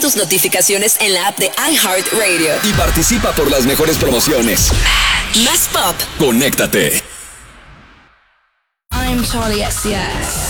tus notificaciones en la app de iHeartRadio. Y participa por las mejores promociones. Más pop. Conéctate. I'm Charlie XCX.